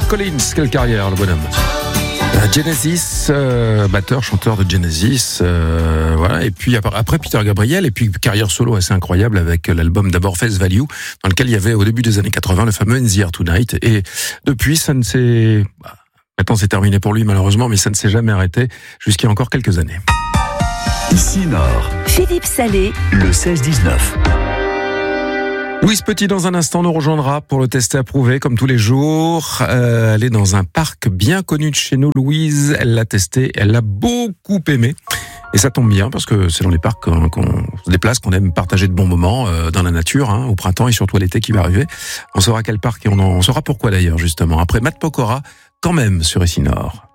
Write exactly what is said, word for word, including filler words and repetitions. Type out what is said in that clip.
Collins, quelle carrière le bonhomme. Euh, Genesis, euh, batteur, chanteur de Genesis, euh, voilà. Et puis après Peter Gabriel, et puis carrière solo assez incroyable avec l'album d'abord Face Value, dans lequel il y avait au début des années quatre-vingts le fameux And the Air Tonight. Et depuis, ça ne s'est, bah, maintenant c'est terminé pour lui malheureusement, mais ça ne s'est jamais arrêté jusqu'il y a encore quelques années. Ici Nord. Philippe Salé, Le seize dix-neuf. Louise Petit, dans un instant, nous rejoindra pour le tester approuvé, comme tous les jours. Euh, elle est dans un parc bien connu de chez nous, Louise. Elle l'a testé, elle l'a beaucoup aimé. Et ça tombe bien, parce que c'est dans les parcs qu'on, qu'on se déplace, qu'on aime partager de bons moments euh, dans la nature, hein, au printemps et surtout à l'été qui va arriver. On saura quel parc et on en saura pourquoi d'ailleurs, justement. Après Matt Pokora, quand même, sur Ici Nord.